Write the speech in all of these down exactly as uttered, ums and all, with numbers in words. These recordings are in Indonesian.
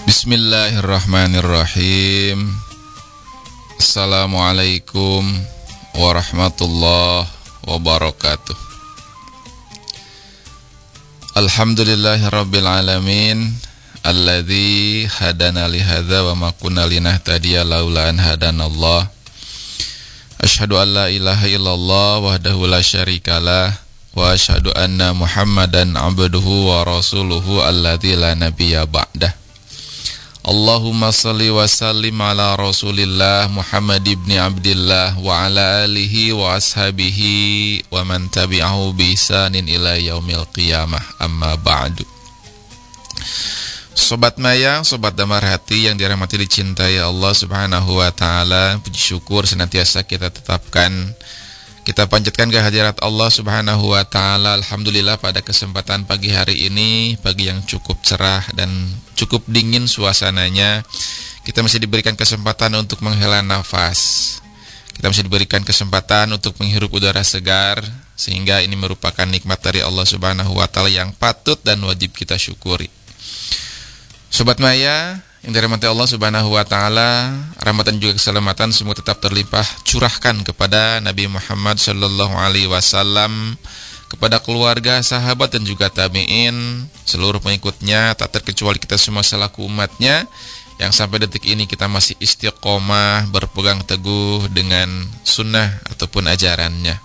Bismillahirrahmanirrahim. Assalamualaikum warahmatullahi wabarakatuh. Alhamdulillahirabbil alamin alladzi hadana li hadza wa ma kunna linahtadiya laula an hadanallah. Asyhadu an la ilaha illallah wahdahu la syarikalah wa asyhadu anna Muhammadan abduhu wa rasuluhu alladzi la nabiyya ba'dah. Allahumma salli wa sallim ala Rasulillah Muhammad ibn Abdillah wa ala alihi wa ashabihi wa man tabi'ahu bi ihsanin ila yaumil qiyamah, amma ba'du. Sobat Maya, sobat damar hati yang dirahmati dicintai Allah Subhanahu wa taala, puji syukur senantiasa kita tetapkan, kita panjatkan kehadirat Allah Subhanahu wa taala. Alhamdulillah pada kesempatan pagi hari ini, pagi yang cukup cerah dan cukup dingin suasananya, kita masih diberikan kesempatan untuk menghela nafas. Kita masih diberikan kesempatan untuk menghirup udara segar, sehingga ini merupakan nikmat dari Allah Subhanahu wa taala yang patut dan wajib kita syukuri. Sobat Maya yang dirahmati Allah Subhanahu wa taala, rahmat dan juga keselamatan semua tetap terlimpah curahkan kepada Nabi Muhammad sallallahu alaihi wasallam, kepada keluarga, sahabat dan juga tabi'in, seluruh pengikutnya, tak terkecuali kita semua selaku umatnya yang sampai detik ini kita masih istiqomah berpegang teguh dengan sunnah ataupun ajarannya.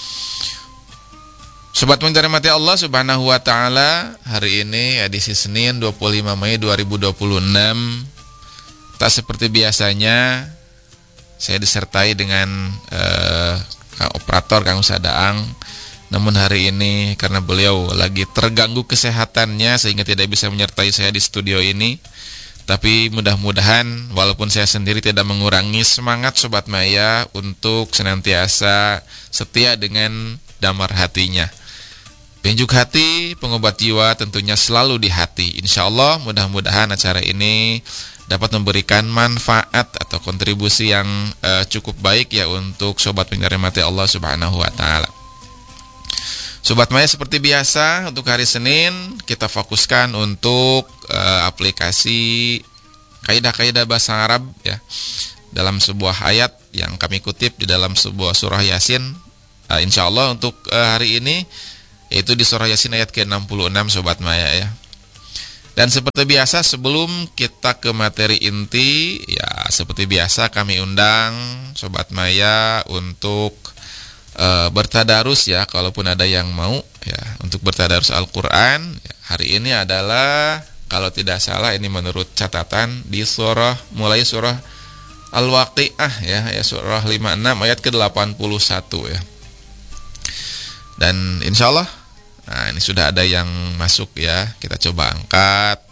Sobat yang dirahmati Allah Subhanahu wa taala, hari ini edisi Senin dua puluh lima Mei dua ribu dua puluh enam. Tak seperti biasanya saya disertai dengan uh, Kang Operator Kang Sadaang. Namun hari ini karena beliau lagi terganggu kesehatannya sehingga tidak bisa menyertai saya di studio ini. Tapi mudah-mudahan walaupun saya sendiri tidak mengurangi semangat Sobat Maya untuk senantiasa setia dengan damar hatinya. Penjuk hati, pengobat jiwa tentunya selalu di hati. Insya Allah mudah-mudahan acara ini dapat memberikan manfaat atau kontribusi yang uh, cukup baik ya untuk sobat pendengar mati Allah Subhanahu wa taala. Sobat Maya, seperti biasa untuk hari Senin kita fokuskan untuk uh, aplikasi kaidah-kaidah bahasa Arab ya, dalam sebuah ayat yang kami kutip di dalam sebuah surah Yasin. Uh, insya Allah untuk uh, hari ini yaitu di surah Yasin ayat ke enam puluh enam Sobat Maya ya. Dan seperti biasa sebelum kita ke materi inti ya, seperti biasa kami undang Sobat Maya untuk e, bertadarus ya, kalaupun ada yang mau ya untuk bertadarus Al-Qur'an ya. Hari ini adalah kalau tidak salah ini menurut catatan di surah mulai surah Al-Waqiah ya, ya surah lima puluh enam ayat ke delapan puluh satu ya. Dan insya Allah, nah ini sudah ada yang masuk ya, kita coba angkat.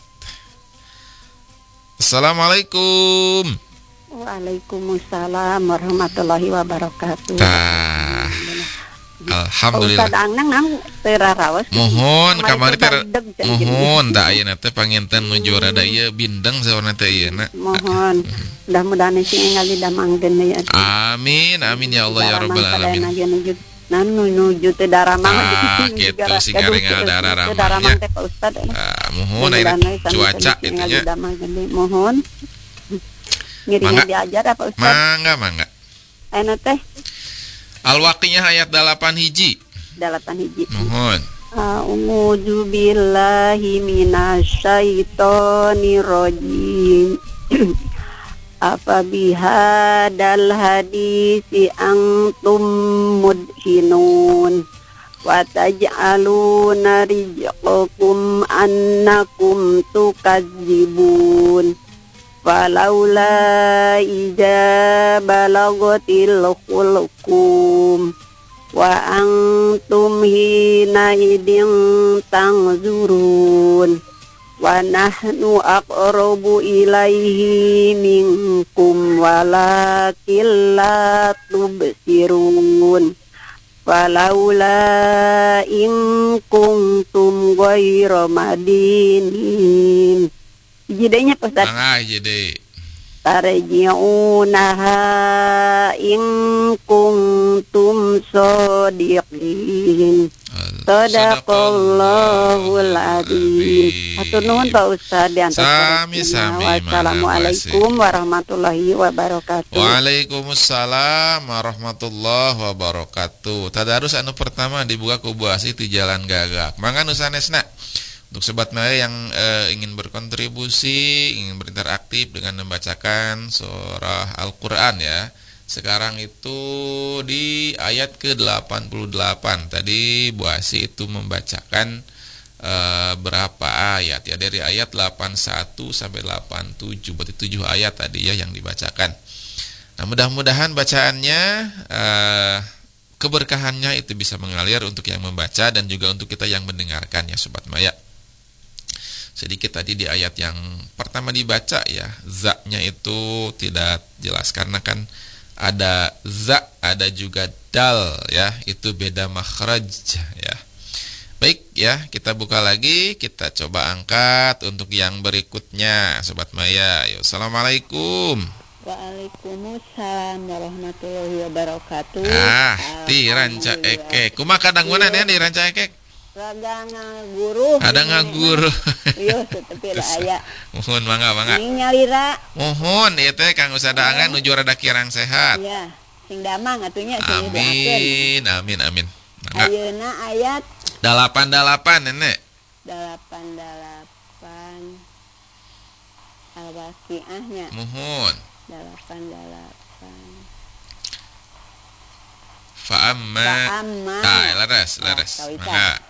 Assalamualaikum. Waalaikumsalam warahmatullahi wabarakatuh. Tah, alhamdulillah. Ustaz Angnang nam terarawas. Mohon kamari ter mohon da ayeuna teh panginten nuju rada ieu bindeng saurna teh ayeuna. Mohon. Mudah-mudahan sing ngali damangkeun ya. Amin, amin ya Allah ya rabbal alamin. Nah nuju teh daramang ah, gitu sing ngarengal daramangnya. Ah, mohon ayeuna cuaca itu nya. Mohon. Ngirinya diajar apa Ustaz? Mangga, mangga. Ayeuna teh Al-Waqiah ayat delapan hiji. delapan hiji. Mohon. A'udzu billahi minasyaitonir rajim. Apa bihadal hadisi antum mudhinun wa taj'aluna rizqakum annakum tukadzibun falaula idza balagatil khulqum wa antum hina idin tanzurun wa nahnu aqrabu ilaihi minkum walakin la tubsirun falaula in kuntum ghairu madinin. Jedenya Ustaz. Mangga jede. Tarji'unaha in kuntum shodiqin. Sadaqallahul adzim. Hatur nuhun Pak Ustaz diantos. Sami-sami. Wassalamualaikum warahmatullahi wabarakatuh. Waalaikumsalam warahmatullahi wabarakatuh. Tadarus anu pertama dibuka ku Bu Asih di Jalan Gagak. Mangga nu sanesna untuk sobat maya yang e, ingin berkontribusi, ingin berinteraktif dengan membacakan surah Al-Qur'an ya. Sekarang itu di ayat ke delapan puluh delapan. Tadi Bu Asih itu membacakan e, berapa ayat ya, dari ayat delapan puluh satu sampai delapan puluh tujuh. Berarti tujuh ayat tadi ya yang dibacakan. Nah, mudah-mudahan bacaannya e, keberkahannya itu bisa mengalir untuk yang membaca dan juga untuk kita yang mendengarkan ya sobat maya. Sedikit tadi di ayat yang pertama dibaca ya, za-nya itu tidak jelas karena kan ada za, ada juga dal ya, itu beda makhraj ya. Baik ya, kita buka lagi, kita coba angkat untuk yang berikutnya sobat maya. Yo, assalamualaikum. Waalaikumsalam warahmatullahi wabarakatuh. Ah, di ranca ekek. Kumaha kadang mana ya di ranca ekek? Raga ngaguru. Ada ngaguru. Iya, tetapi aya. Mohon mangga mangga. Ini nyalira. Mohon ieu teh Kang Usadangan nuju rada kirang sehat. Iya, sing damang atunya sing Amin, amin, amin. Mangga. Ayeuna ayat delapan delapan nenek. delapan delapan Al-Waqiahnya. Mohon. delapan delapan Fa'amma. Fa'amma. Tah, laras, laras. Mangga.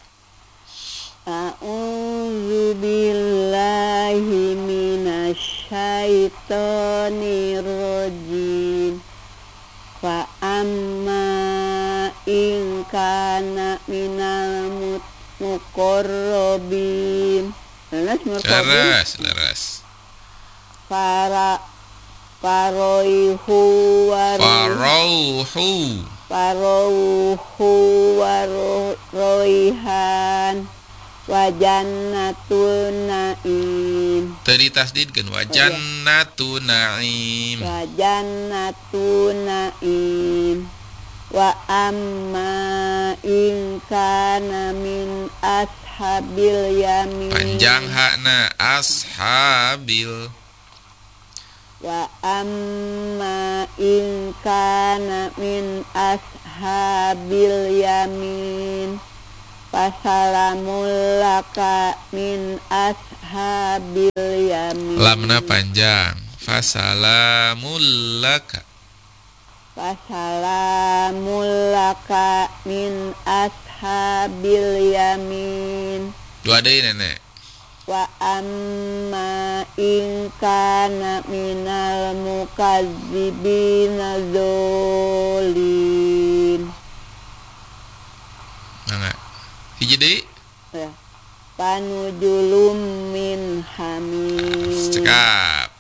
A'udzu billahi minasyaitonir rajim. Fa amma in kana minal muqarrabin. Laras muqarrabin. Laras, laras. Para Faroihu waru Farauhu. Faroihu waroihan Wajannatun na'im. Tadi tasdidkeun wajannatun na'im. Wajannatun na'im. Wa amma in kana min ashabil yamin. Panjang hakna ashabil. Wa amma in kana min ashabil yamin. Fasalamul laka min ashabil yamin. Lamna panjang. Fasalamul laka. Fasalamul laka min ashabil yamin. Dua deui nenek. Wa amma in kana minal mukazzibina dzolin. Mangga. Hiji deui. Ya. Panujulum min hamim. Cekap.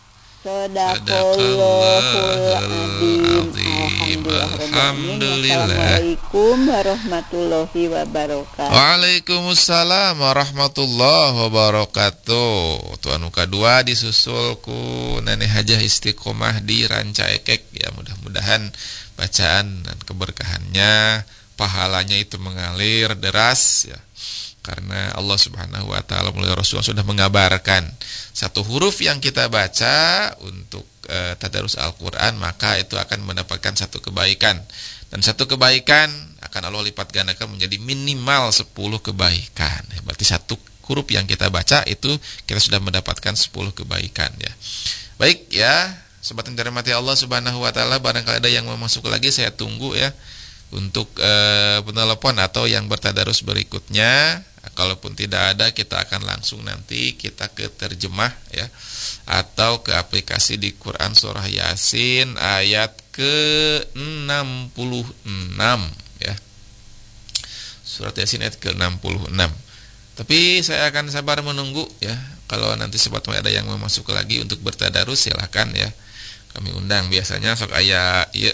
Sadaqallahul adzim. Alhamdulillah. Assalamualaikum warahmatullahi wabarakatuh. Waalaikumsalam warahmatullahi wabarakatuh. Tuan anu kadua disusul ku Nenek Hajah Istiqomah di Ranca Ekek ya, mudah-mudahan bacaan dan keberkahannya, pahalanya itu mengalir deras ya. Karena Allah Subhanahu wa taala melalui Rasulullah sudah mengabarkan satu huruf yang kita baca untuk e, tadarus Al-Qur'an maka itu akan mendapatkan satu kebaikan, dan satu kebaikan akan Allah lipat gandakan menjadi minimal sepuluh kebaikan. Berarti satu huruf yang kita baca itu kita sudah mendapatkan sepuluh kebaikan ya. Baik ya, sobat yang dirahmati Allah Subhanahu wa taala, barangkali ada yang mau masuk lagi saya tunggu ya untuk e, penelepon atau yang bertadarus berikutnya. Kalaupun tidak ada, kita akan langsung nanti kita ke terjemah ya, atau ke aplikasi di Quran surah Yasin ayat ke enam puluh enam ya. Surat Yasin ayat ke enam puluh enam. Tapi saya akan sabar menunggu ya. Kalau nanti sobat ada yang mau masuk lagi untuk bertadarus, silakan ya. Kami undang biasanya sok aya ieu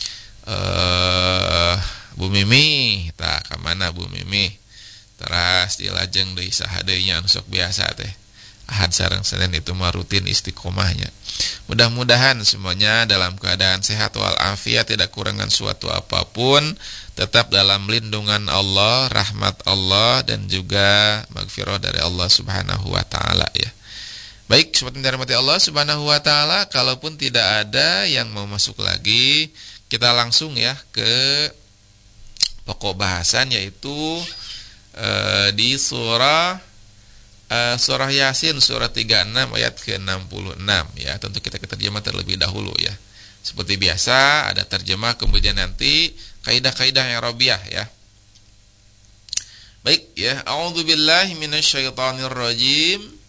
eh Bu Mimi, tah ka mana Bu Mimi? Teras dilajeng deui saha deui nya sok biasa teh. Ahad sareng Senin itu mah rutin istiqomahnya. Mudah-mudahan semuanya dalam keadaan sehat walafiat, tidak kurangan suatu apapun, tetap dalam lindungan Allah, rahmat Allah, dan juga magfirah dari Allah Subhanahu wa taala ya. Baik, sobat yang dirahmati Allah Subhanahu wa taala, kalaupun tidak ada yang mau masuk lagi, kita langsung ya ke pokok bahasan, yaitu uh, di surah Uh, surah Yasin, surah tiga puluh enam ayat ke enam puluh enam ya. Tentu kita terjemah terlebih dahulu ya. Seperti biasa ada terjemah, kemudian nanti kaidah-kaidah yang rabiah ya. Baik ya, a'udzubillahi minasyaitonirrajim.